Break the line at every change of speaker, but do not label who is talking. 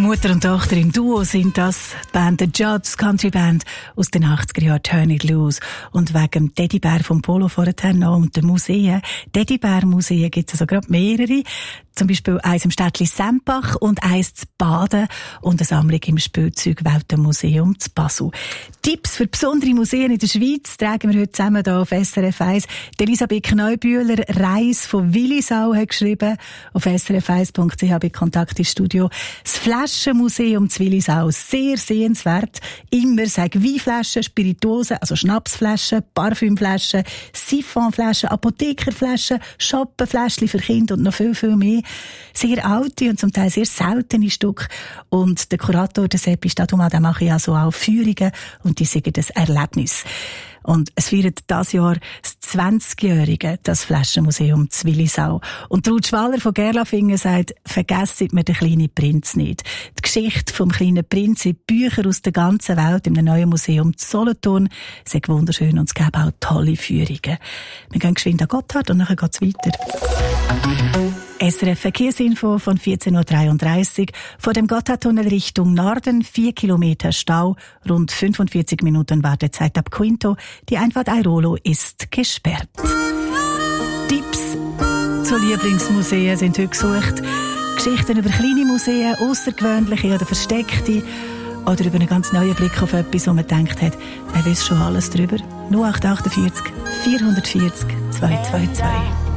Mutter und Tochter im Duo sind das. Die Band The Judds, Country Band aus den 80er Jahren, Turn It Loose. Und wegen dem Teddybär vom Polo vorher noch und den Museen. Teddybär-Museen gibt es also gerade mehrere. Zum Beispiel eins im Städtli Sempach und eins zu Baden und eine Sammlung im Spielzeugweltenmuseum zu Basel. Tipps für besondere Museen in der Schweiz tragen wir heute zusammen hier auf SRF 1. Elisabeth Kneubühler, Reis von Willisau, hat geschrieben auf srf1.ch bei Kontakt ins Studio. Das Flaschenmuseum zu Willisau, sehr sehenswert. Immer sagen Weinflaschen, Spirituosen, also Schnapsflaschen, Parfümflaschen, Siphonflaschen, Apothekerflaschen, Schoppenfläschchen für Kinder und noch viel, viel mehr. Sehr alte und zum Teil sehr seltene Stücke. Und der Kurator, der Seppi Staduma, der macht ja so auch Führungen und die sind das Erlebnis. Und es feiert dieses Jahr das 20-Jährige, das Flaschenmuseum zu Willisau. Und Ruth Schwaller von Gerlafingen sagt, vergessen wir den kleinen Prinz nicht. Die Geschichte vom kleinen Prinz in Büchern aus der ganzen Welt im neuen Museum zu Solothurn sind wunderschön und es gibt auch tolle Führungen. Wir gehen geschwind an Gotthard und dann geht's weiter. SRF Verkehrsinfo von 14.33 Uhr. Von dem Gotthardtunnel Richtung Norden 4 Kilometer Stau, rund 45 Minuten Wartezeit ab Quinto. Die Einfahrt Airolo ist gesperrt. Tipps zu Lieblingsmuseen sind heute gesucht. Geschichten über kleine Museen, außergewöhnliche oder versteckte. Oder über einen ganz neuen Blick auf etwas, wo man gedacht hat, man weiß schon alles drüber. 0848 440 222.